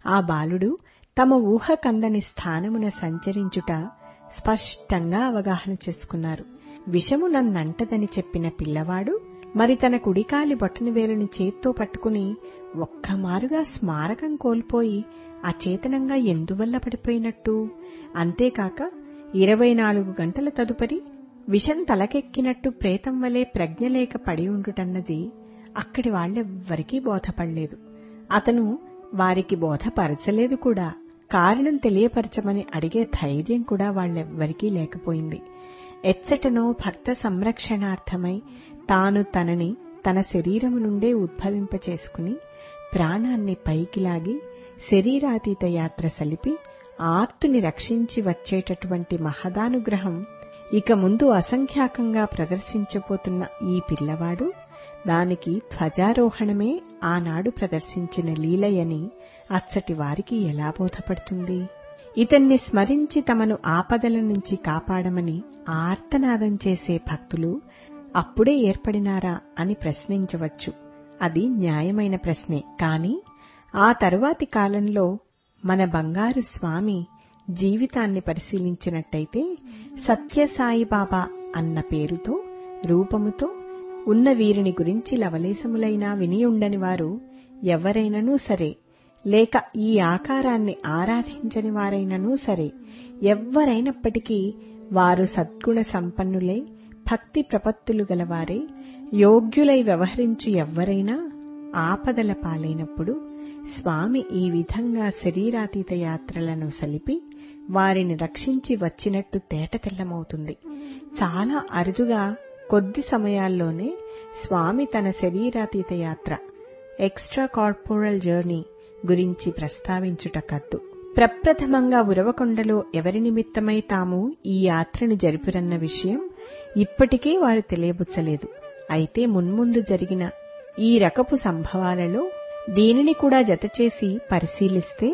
ఆ బాలుడు తమ ఊహకందని స్థానమున సంచరించుట స్పష్టంగా అవగాహన చేసుకున్నారు. విషము నన్నంటదని చెప్పిన పిల్లవాడు మరి తన కుడికాలి బొటనవేలుని చేత్తో పట్టుకుని ఒక్కమారుగా స్మారకం కోల్పోయి అచేతనంగా ఎందువల్ల పడిపోయినట్టు? అంతేకాక 24 గంటల తదుపరి విషం తలకెక్కినట్టు ప్రేతం వలె ప్రజ్ఞలేక పడి ఉండుటన్నది అక్కడి వాళ్లెవ్వరికీ బోధపడలేదు. అతను వారికి బోధపరచలేదు కూడా. కారణం తెలియపరచమని అడిగే ధైర్యం కూడా వాళ్లెవ్వరికీ లేకపోయింది. ఎచ్చటనో భక్త సంరక్షణార్థమై తాను తనని తన శరీరము నుండే ఉద్భవింపచేసుకుని ప్రాణాన్ని పైకి లాగి శరీరాతీత యాత్ర సలిపి ఆర్తుని రక్షించి వచ్చేటటువంటి మహదానుగ్రహం ఇక ముందు అసంఖ్యాకంగా ప్రదర్శించబోతున్న ఈ పిల్లవాడు దానికి ధ్వజారోహణమే ఆనాడు ప్రదర్శించిన లీలయని అచ్చటి వారికి ఎలా బోధపడుతుంది? ఇతన్ని స్మరించి తమను ఆపదల నుంచి కాపాడమని ఆర్తనాదం చేసే భక్తులు అప్పుడే ఏర్పడినారా అని ప్రశ్నించవచ్చు. అది న్యాయమైన ప్రశ్నే. కాని ఆ తరువాతి కాలంలో మన బంగారు స్వామి జీవితాన్ని పరిశీలించినట్టయితే సత్యసాయిబాబా అన్న పేరుతో రూపముతో ఉన్న వీరిని గురించి లవలేశములైనా వినియుండని వారు ఎవరైననూ సరే, లేక ఈ ఆకారాన్ని ఆరాధించని వారైననూ సరే, ఎవ్వరైనప్పటికీ వారు సద్గుణ సంపన్నులై భక్తి ప్రపత్తులు గలవారే, యోగ్యులై వ్యవహరించు ఎవ్వరైనా ఆపదల పాలైనప్పుడు స్వామి ఈ విధంగా శరీరాతీత యాత్రలను సలిపి వారిని రక్షించి వచ్చినట్టు తేటతెల్లమవుతుంది. చాలా అరుదుగా కొద్ది సమయాల్లోనే స్వామి తన శరీరాతీత యాత్ర ఎక్స్ట్రా కార్పోరల్ జర్నీ గురించి ప్రస్తావించుట కద్దు. ప్రప్రథమంగా ఉరవకొండలో ఎవరి నిమిత్తమై తాము ఈ యాత్రను జరిపిరన్న విషయం ఇప్పటికీ వారు తెలియబుచ్చలేదు. అయితే మున్ముందు జరిగిన ఈ రకపు సంభవాలలో దీనిని కూడా జతచేసి పరిశీలిస్తే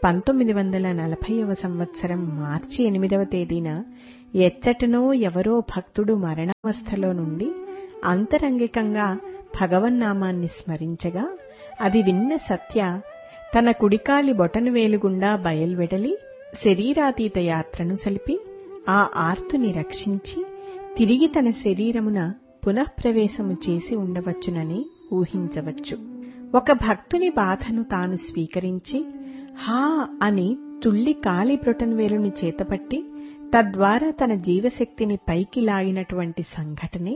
1940వ సంవత్సరం మార్చి 8వ తేదీన ఎచ్చటనో ఎవరో భక్తుడు మరణావస్థలో నుండి అంతరంగికంగా భగవన్నామాన్ని స్మరించగా అది విన్న సత్య తన కుడికాలి బొటనవేలుగుండా బయల్వెడలి శరీరాతీత యాత్రను సలిపి ఆ ఆర్తుని రక్షించి తిరిగి తన శరీరమున పునఃప్రవేశము చేసి ఉండవచ్చునని ఊహించవచ్చు. ఒక భక్తుని బాధను తాను స్వీకరించి హా అని తుళ్లి కాలి బొటనవేలుని చేతపట్టి తద్వారా తన జీవశక్తిని పైకి లాగినటువంటి సంఘటనే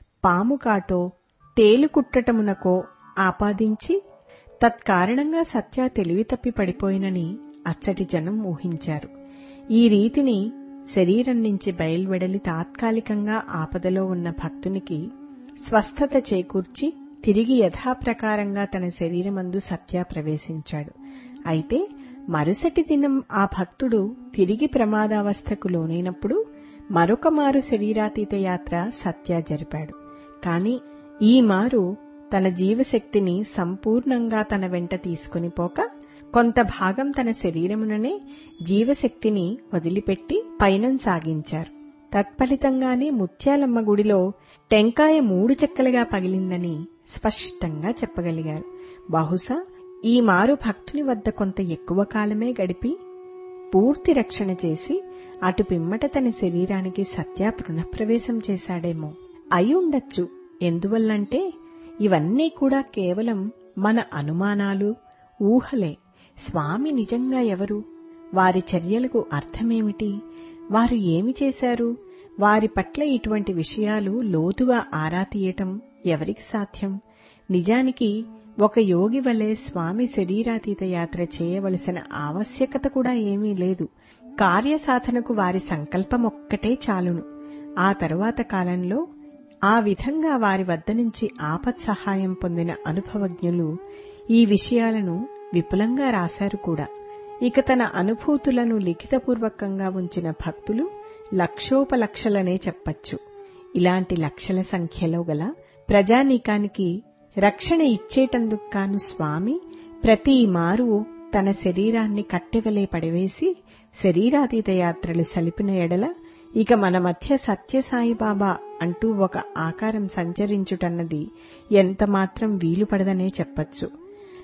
పాముకాటో తేలుకుట్టటమునకో ఆపాదించి తత్కారణంగా సత్య తెలివి తప్పి పడిపోయినని అచ్చటి జనం ఊహించారు. ఈ రీతిని శరీరం నుంచి బయల్వెడలి తాత్కాలికంగా ఆపదలో ఉన్న భక్తునికి స్వస్థత చేకూర్చి తిరిగి యథాప్రకారంగా తన శరీరమందు సత్య ప్రవేశించాడు. అయితే మరుసటి దినం ఆ భక్తుడు తిరిగి ప్రమాదావస్థకు లోనైనప్పుడు మరొక మారు శరీరాతీత యాత్ర సత్య జరిపాడు. కాని ఈ మారు తన జీవశక్తిని సంపూర్ణంగా తన వెంట తీసుకుని పోక కొంత భాగం తన శరీరముననే జీవశక్తిని వదిలిపెట్టి పయనం సాగించారు. తత్ఫలితంగానే ముత్యాలమ్మ గుడిలో టెంకాయ 3 చెక్కలుగా పగిలిందని స్పష్టంగా చెప్పగలిగారు. బహుశా ఈ మారు భక్తుని వద్ద కొంత ఎక్కువ కాలమే గడిపి పూర్తి రక్షణ చేసి అటు పిమ్మట తన శరీరానికి సత్య పునఃప్రవేశం చేశాడేమో. అయి ఉండొచ్చు. ఎందువల్లంటే ఇవన్నీ కూడా కేవలం మన అనుమానాలు, ఊహలే. స్వామి నిజంగా ఎవరు? వారి చర్యలకు అర్థమేమిటి? వారు ఏమి చేశారు? వారి పట్ల ఇటువంటి విషయాలు లోతుగా ఆరా తీయటం ఎవరికి సాధ్యం? నిజానికి ఒక యోగి వలె స్వామి శరీరాతీత యాత్ర చేయవలసిన ఆవశ్యకత కూడా ఏమీ లేదు. కార్యసాధనకు వారి సంకల్పమొక్కటే చాలును. ఆ తరువాత కాలంలో ఆ విధంగా వారి వద్ద నుంచి ఆపత్సహాయం పొందిన అనుభవజ్ఞులు ఈ విషయాలను విపులంగా రాశారు కూడా. ఇక తన అనుభూతులను లిఖితపూర్వకంగా ఉంచిన భక్తులు లక్షోపలక్షలనే చెప్పచ్చు. ఇలాంటి లక్షల సంఖ్యలో గల ప్రజానీకానికి రక్షణ ఇచ్చేటందుకు కాను స్వామి ప్రతి మారు తన శరీరాన్ని కట్టెవలే పడివేసి శరీరాతీత యాత్రలు సలిపిన ఎడల ఇక మన మధ్య సత్యసాయిబాబా అంటూ ఒక ఆకారం సంచరించుటన్నది ఎంతమాత్రం వీలుపడదనే చెప్పచ్చు.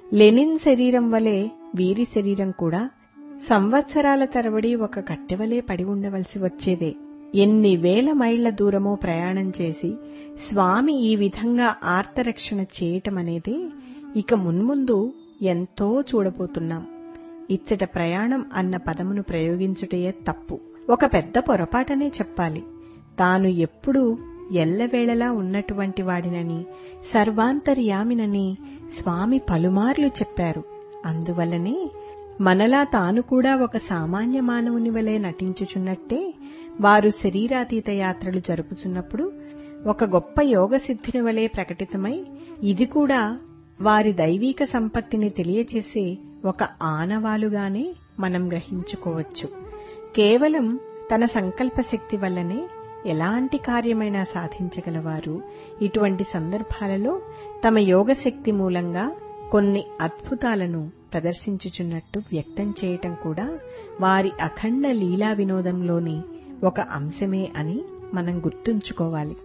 లెనిన్ శరీరం వలె వీరి శరీరం కూడా సంవత్సరాల తరబడి ఒక కట్టెవలే పడి ఉండవలసి వచ్చేదే. ఎన్ని వేల మైళ్ల దూరమో ప్రయాణం చేసి స్వామి ఈ విధంగా ఆర్తరక్షణ చేయటమనేదే ఇక మున్ముందు ఎంతో చూడబోతున్నాం. ఇచ్చట ప్రయాణం అన్న పదమును ప్రయోగించుటయే తప్పు, ఒక పెద్ద పొరపాటనే చెప్పాలి. తాను ఎప్పుడూ ఎల్లవేళలా ఉన్నటువంటి వాడినని, సర్వాంతర్యామినని స్వామి పలుమార్లు చెప్పారు. అందువల్లనే మనలా తాను కూడా ఒక సామాన్య మానవుని వలె నటించుచున్నట్టే వారు శరీరాతీత యాత్రలు జరుపుచున్నప్పుడు ఒక గొప్ప యోగసిద్ధుని వలె ప్రకటితమై ఇది కూడా వారి దైవీక సంపత్తిని తెలియచేసే ఒక ఆనవాలుగానే మనం గ్రహించుకోవచ్చు. కేవలం తన సంకల్ప శక్తి వల్లనే ఎలాంటి కార్యమైనా సాధించగలవారు ఇటువంటి సందర్భాలలో తమ యోగశక్తి మూలంగా కొన్ని అద్భుతాలను ప్రదర్శించుచున్నట్టు వ్యక్తం చేయటం కూడా వారి అఖండ లీలా వినోదంలోని ఒక అంశమే అని మనం గుర్తుంచుకోవాలి.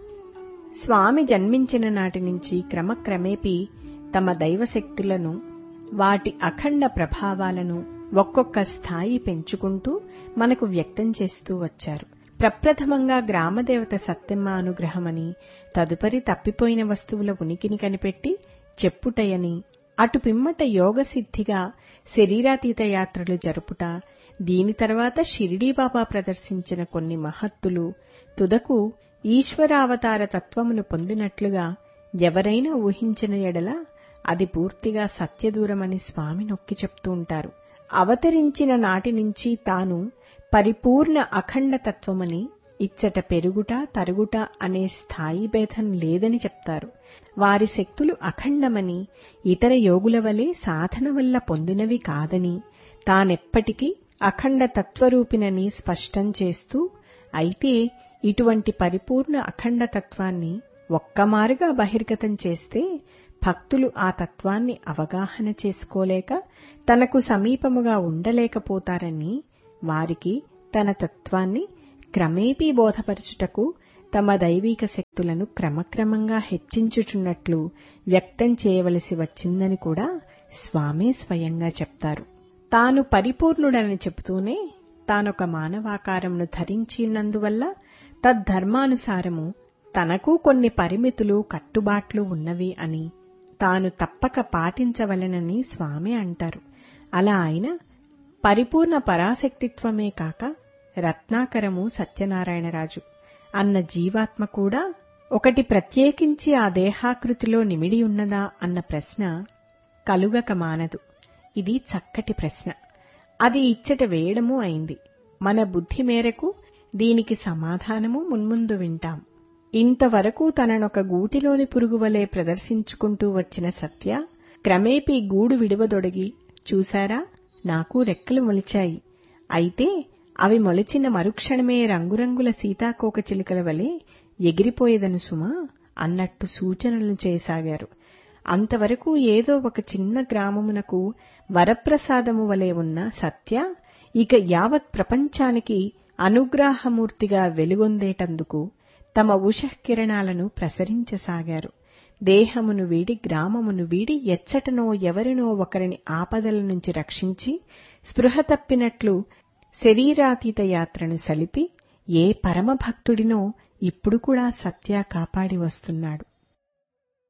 స్వామి జన్మించిన నాటి నుంచి క్రమక్రమేపీ తమ దైవశక్తులను, వాటి అఖండ ప్రభావాలను ఒక్కొక్క స్థాయి పెంచుకుంటూ మనకు వ్యక్తం చేస్తూ వచ్చారు. ప్రప్రథమంగా గ్రామదేవత సత్తెమ్మ అనుగ్రహమని, తదుపరి తప్పిపోయిన వస్తువుల ఉనికిని కనిపెట్టి చెప్పుటయని, అటు పిమ్మట యోగసిద్ధిగా శరీరాతీత యాత్రలు జరుపుట, దీని తర్వాత షిరిడీబాబా ప్రదర్శించిన కొన్ని మహత్తులు, తుదకు ఈశ్వరావతార తత్వమును పొందినట్లుగా ఎవరైనా ఊహించిన ఎడల అది పూర్తిగా సత్యదూరమని స్వామి నొక్కి చెప్తూ ఉంటారు. అవతరించిన నాటి నుంచి తాను పరిపూర్ణ అఖండ తత్వమని, ఇచ్చట పెరుగుట తరుగుట అనే స్థాయి భేదం లేదని చెప్తారు. వారి శక్తులు అఖండమని, ఇతర యోగుల వలె సాధన వల్ల పొందినవి కాదని, తానెప్పటికీ అఖండ తత్వరూపినని స్పష్టం చేస్తూ, అయితే ఇటువంటి పరిపూర్ణ అఖండ తత్వాన్ని ఒక్కమారుగా బహిర్గతం చేస్తే భక్తులు ఆ తత్వాన్ని అవగాహన చేసుకోలేక తనకు సమీపముగా ఉండలేకపోతారని, వారికి తన తత్వాన్ని క్రమేపీ బోధపరచుటకు తమ దైవీక శక్తులను క్రమక్రమంగా హెచ్చించుచున్నట్లు వ్యక్తం చేయవలసి వచ్చిందని కూడా స్వామే స్వయంగా చెప్తారు. తాను పరిపూర్ణుడని చెబుతూనే తానొక మానవాకారమును ధరించినందువల్ల తద్ధర్మానుసారము తనకు కొన్ని పరిమితులు కట్టుబాట్లు ఉన్నవి అని, తాను తప్పక పాటించవలెనని స్వామి అంటారు. అలా ఆయన పరిపూర్ణ పరాశక్తిత్వమే కాక రత్నాకరము సత్యనారాయణరాజు అన్న జీవాత్మ కూడా ఒకటి ప్రత్యేకించి ఆ దేహాకృతిలో నిమిడి ఉన్నదా అన్న ప్రశ్న కలుగక మానదు. ఇది చక్కటి ప్రశ్న. అది ఇచ్చట వేయడమూ అయింది. మన బుద్ధి మేరకు దీనికి సమాధానము మున్ముందు వింటాం. ఇంతవరకు తననొక గూటిలోని పురుగువలే ప్రదర్శించుకుంటూ వచ్చిన సత్య క్రమేపీ గూడు విడువదొడిగి, చూశారా, నాకు రెక్కలు మొలిచాయి, అయితే అవి మొలిచిన మరుక్షణమే రంగురంగుల సీతాకోక చిలుకల వలె ఎగిరిపోయేదను సుమా అన్నట్టు సూచనలు చేయసాగారు. అంతవరకు ఏదో ఒక చిన్న గ్రామమునకు వరప్రసాదము వలె ఉన్న సత్య ఇక యావత్ ప్రపంచానికి అనుగ్రహమూర్తిగా వెలుగొందేటందుకు తమ ఉషఃకిరణాలను ప్రసరించసాగారు. దేహమును వీడి, గ్రామమును వీడి ఎచ్చటనో ఎవరినో ఒకరిని ఆపదల నుంచి రక్షించి, స్పృహ తప్పినట్లు శరీరాతీత యాత్రను సలిపి ఏ పరమభక్తుడినో ఇప్పుడు కూడా సత్య కాపాడి వస్తున్నాడు.